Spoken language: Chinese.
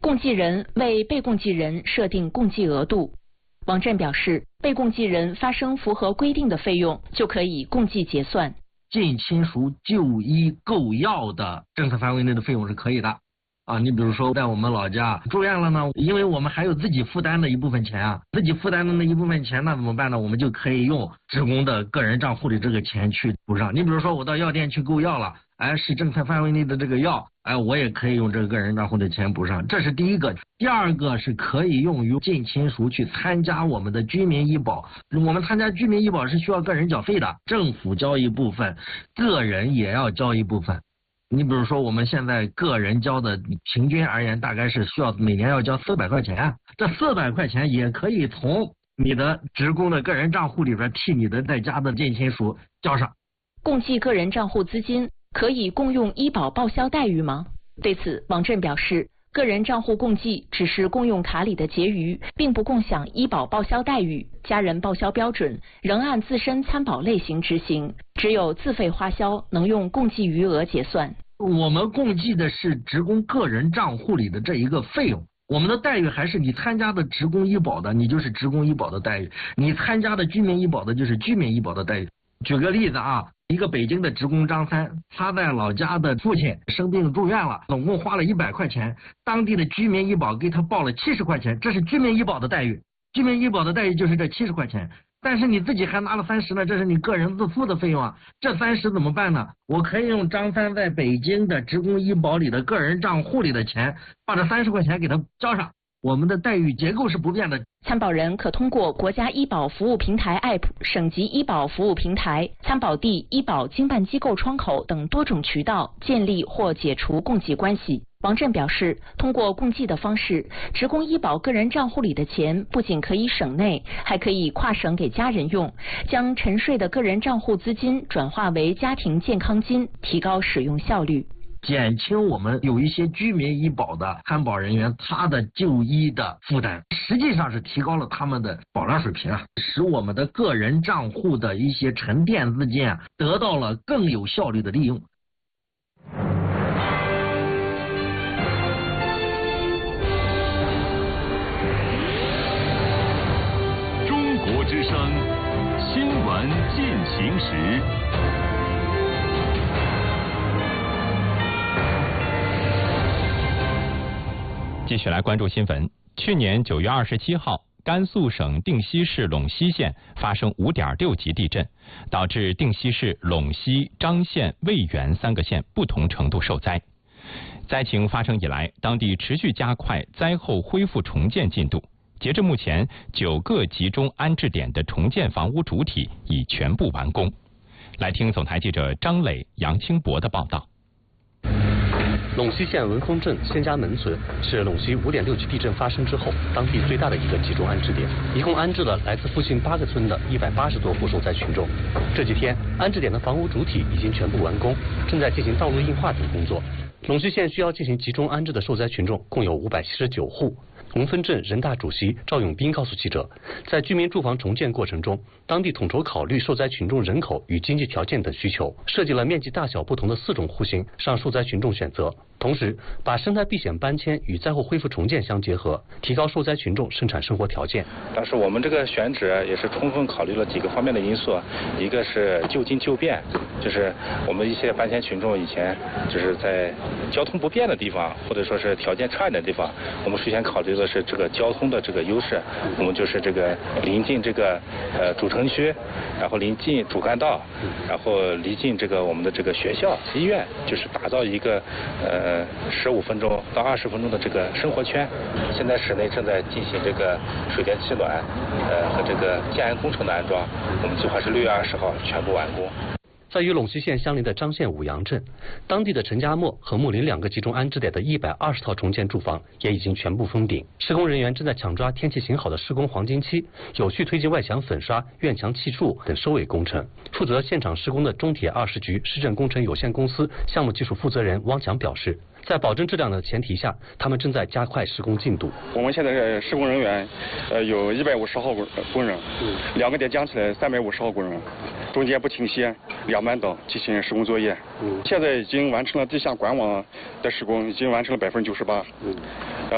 共计人为被共计人设定共计额度。王震表示，被共计人发生符合规定的费用，就可以共计结算。 近亲属就医购药的政策范围内的费用是可以的。你比如说在我们老家住院了呢，因为我们还有自己负担的一部分钱啊，自己负担的那一部分钱那怎么办呢？我们就可以用职工的个人账户里这个钱去补上。你比如说我到药店去购药了，是政策范围内的这个药，我也可以用这个个人账户的钱补上，这是第一个。第二个是可以用于近亲属去参加我们的居民医保，我们参加居民医保是需要个人缴费的，政府交一部分，个人也要交一部分。你比如说我们现在个人交的平均而言大概是需要每年要交400块钱，这400块钱也可以从你的职工的个人账户里边替你的在家的近亲属交上。 共计个人账户资金可以共用医保报销待遇吗？对此，王震表示，个人账户共计只是共用卡里的结余，并不共享医保报销待遇，家人报销标准仍按自身参保类型执行，只有自费花销能用共计余额结算。 我们共计的是职工个人账户里的这一个费用，我们的待遇还是你参加的职工医保的，你就是职工医保的待遇；你参加的居民医保的，就是居民医保的待遇。举个例子一个北京的职工张三，他在老家的父亲生病住院了，总共花了100块钱，当地的居民医保给他报了70块钱，这是居民医保的待遇。居民医保的待遇就是这70块钱，但是你自己还拿了30呢，这是你个人自付的费用啊。这30怎么办呢？我可以用张三在北京的职工医保里的个人账户里的钱，把这30块钱给他交上。我们的待遇结构是不变的。 参保人可通过国家医保服务平台 App、省级医保服务平台、参保地医保经办机构窗口等多种渠道建立或解除共计关系。王震表示，通过共计的方式，职工医保个人账户里的钱不仅可以省内，还可以跨省给家人用，将沉睡的个人账户资金转化为家庭健康金，提高使用效率。 减轻我们有一些居民医保的参保人员他的就医的负担，实际上是提高了他们的保障水平使我们的个人账户的一些沉淀资金得到了更有效率的利用。 中国之声新闻进行时。 继续来关注新闻。去年9月27号，甘肃省定西市陇西县发生5.6级地震，导致定西市陇西、张县、渭源3个县不同程度受灾。灾情发生以来，当地持续加快灾后恢复重建进度。截至目前，9个集中安置点的重建房屋主体已全部完工。来听总台记者张磊、杨清博的报道。 陇西县文峰镇仙家门村是陇西5.6级地震发生之后当地最大的一个集中安置点，一共安置了来自附近8个村的180多户受灾群众。这几天，安置点的房屋主体已经全部完工，正在进行道路硬化等工作。陇西县需要进行集中安置的受灾群众共有579户。文峰镇人大主席赵永斌告诉记者，在居民住房重建过程中，当地统筹考虑受灾群众人口与经济条件等需求，设计了面积大小不同的4种户型让受灾群众选择，同时把生态避险搬迁与灾后恢复重建相结合，提高受灾群众生产生活条件。 但是我们这个选址也是充分考虑了几个方面的因素，一个是就近就便，就是我们一些搬迁群众以前就是在交通不便的地方，或者说是条件差一点的地方，我们首先考虑的是这个交通的这个优势，我们就是这个临近这个主城区，然后临近主干道，然后离近这个我们的这个学校、医院，就是打造一个15分钟到20分钟的这个生活圈。现在市内正在进行这个水电气暖和这个建安工程的安装，我们计划是6月20号全部完工。 在与陇西县相邻的张县五杨镇，当地的陈家磨和木林2个集中安置点的120套重建住房也已经全部封顶。施工人员正在抢抓天气晴好的施工黄金期，有序推进外墙粉刷、院墙砌筑等收尾工程。负责现场施工的中铁20局市政工程有限公司项目技术负责人汪强表示，在保证质量的前提下，他们正在加快施工进度。 我们现在施工人员有150号工人，2个点加起来350号工人，中间不停歇2班倒进行施工作业。现在已经完成了地下管网的施工，已经完成了98%。